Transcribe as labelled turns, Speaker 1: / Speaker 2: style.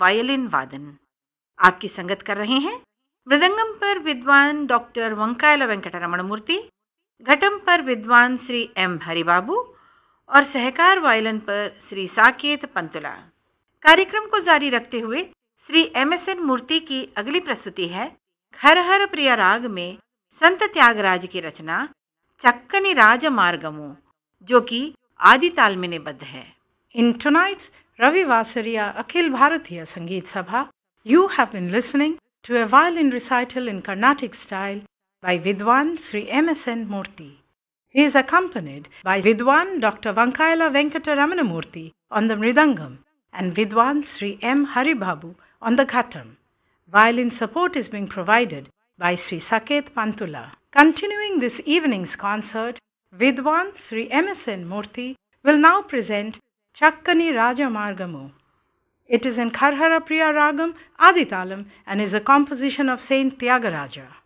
Speaker 1: Violin वादन। आपकी संगत कर रहे हैं मृदंगम पर विद्वान डॉक्टर वंकायला वेंकटरमण मूर्ति, घटम पर विद्वान श्री एम हरिबाबू और सहकार वायलिन पर श्री साकेत पंतुला। कार्यक्रम को जारी रखते हुए श्री MSN मूर्ति की अगली प्रस्तुति है हर हर प्रिय राग में संत त्यागराज की रचना चक्कनी राज मार्गमु, जो कि आदि ताल में निबद्ध है।
Speaker 2: In tonight's Ravi Vasariya Akhil Bharatiya Sangeet Sabha, you have been listening to a violin recital in Carnatic style by Vidwan Sri MSN Murthy. He is accompanied by Vidwan Dr. Vankaila Venkataramana Murthy on the Mridangam and Vidwan Sri M. Haribabu on the Ghatam. Violin support is being provided by Sri Saket Pantula. Continuing this evening's concert, Vidwan Sri MSN Murthy will now present Chakkani Raja Margamu. It is in Kharhara Priya Ragam Aditalam and is a composition of Saint Tyagaraja.